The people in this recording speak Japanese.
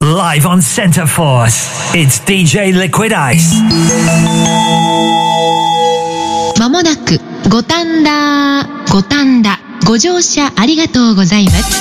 Live on Center Force, it's DJ Liquid Ice. まもなく五反田ご乗車ありがとうございます。